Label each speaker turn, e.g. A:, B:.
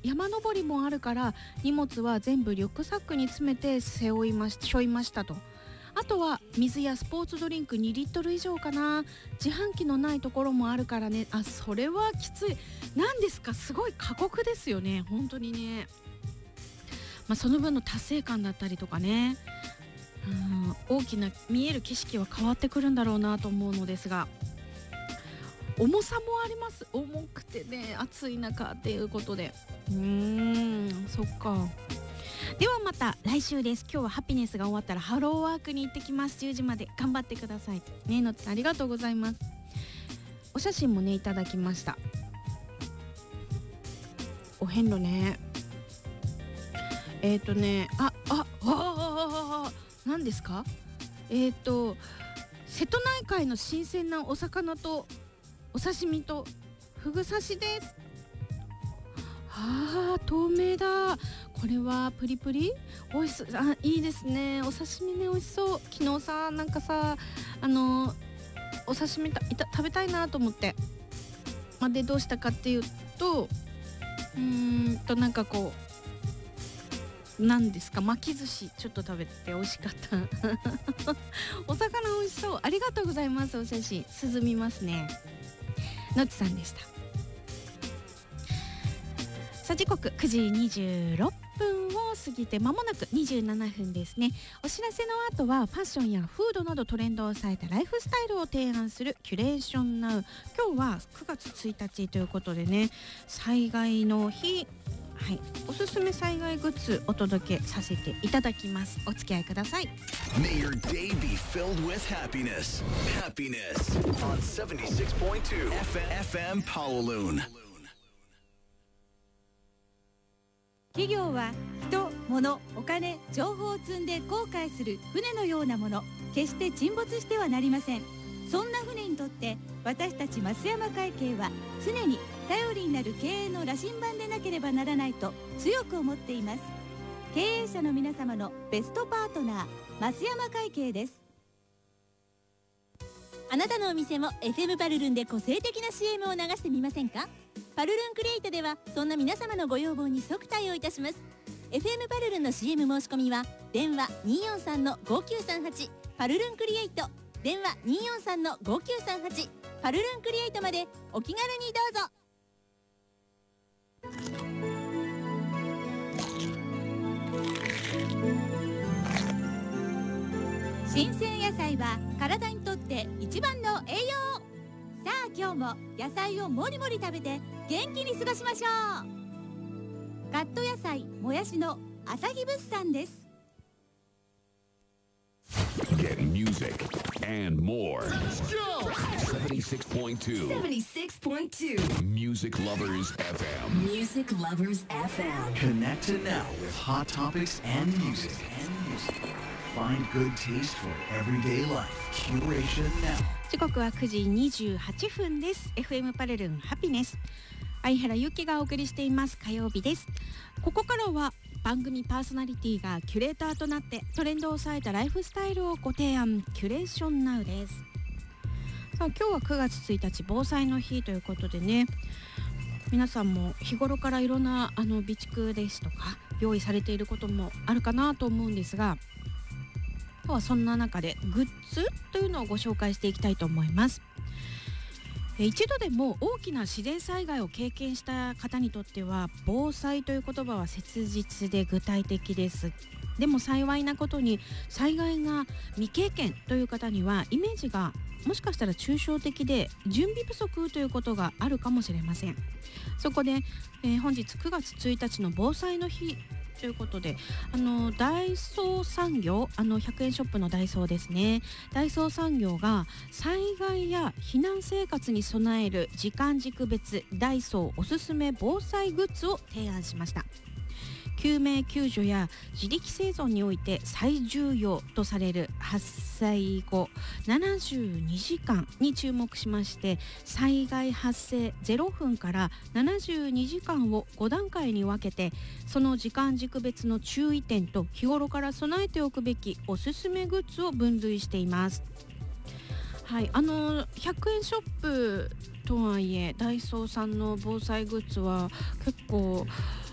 A: 山登りもあるから荷物は全部リュックサックに詰めて背負いましたと。あとは水やスポーツドリンク2リットル以上かな。自販機のないところもあるからね。それはきつい。なんですか、すごい過酷ですよね本当にね。その分の達成感だったりとかね、大きな見える景色は変わってくるんだろうなと思うのですが、重さもあります。重くてね、暑い中っていうことで、そっか。ではまた来週です。今日はハピネスが終わったらハローワークに行ってきます。10時まで頑張ってくださいね。のつさんありがとうございます。お写真もねいただきました。お遍路ね、何ですか。瀬戸内海の新鮮なお魚とお刺身とフグ刺しです。透明だ。これはプリプリ美味しそう。いいですね。お刺身ね美味しそう。昨日さなんかさお刺身食べたいなと思って、でどうしたかっていうとなんかこうなんですか、巻き寿司ちょっと食べて美味しかったお魚美味しそう。ありがとうございます。お写真涼みますね。のちさんでした。さあ時刻9時26分を過ぎて間もなく27分ですね。お知らせの後はファッションやフードなどトレンドを抑えたライフスタイルを提案するキュレーションナウ。今日は9月1日ということでね、災害の日、おすすめ災害グッズお届けさせていただきます。お付き合いください。
B: May your day be filled with happiness. Happiness on 76.2 FM Kowloon。
C: 企業は人、物、お金、情報を積んで航海する船のようなもの。決して沈没してはなりません。そんな船にとって私たち増山会計は常に頼りになる経営の羅針盤でなければならないと強く思っています。経営者の皆様のベストパートナー、増山会計です。あなたのお店も FM パルルンで個性的な CM を流してみませんか。パルルンクリエイトではそんな皆様のご要望に即対応いたします。 FM パルルンの CM 申し込みは電話 243-5938 パルルンクリエイト、電話 243-5938 パルルンクリエイトまでお気軽にどうぞ。新鮮野菜は体にとって一番の栄養。さあ今日も野菜をもりもり食べて元気に過ごしましょう。カット野菜もやしの朝日物産です。
D: Get music and more. Let's go! 76.2 Music Lovers FM.
E: Music Lovers FM.
B: Connect now with hot topics and music. Find good taste for everyday life. Curation now.
A: 時刻は9時28分です。 FM パルルンハピネス、相原由紀がお送りしています。火曜日です。ここからは番組パーソナリティがキュレーターとなってトレンドを抑えたライフスタイルをご提案、キュレーションナウです。さあ今日は9月1日防災の日ということでね、皆さんも日頃からいろんな備蓄ですとか用意されていることもあるかなと思うんですが、今日はそんな中でグッズというのをご紹介していきたいと思います。一度でも大きな自然災害を経験した方にとっては防災という言葉は切実で具体的です。でも幸いなことに災害が未経験という方にはイメージがもしかしたら抽象的で準備不足ということがあるかもしれません。そこで、本日9月1日の防災の日ということで、ダイソー産業、100円ショップのダイソーですね、ダイソー産業が災害や避難生活に備える時間軸別ダイソーおすすめ防災グッズを提案しました。救命救助や自力生存において最重要とされる発災後72時間に注目しまして、災害発生0分から72時間を5段階に分けて、その時間軸別の注意点と日頃から備えておくべきおすすめグッズを分類しています。はい、100円ショップとはいえダイソーさんの防災グッズは結構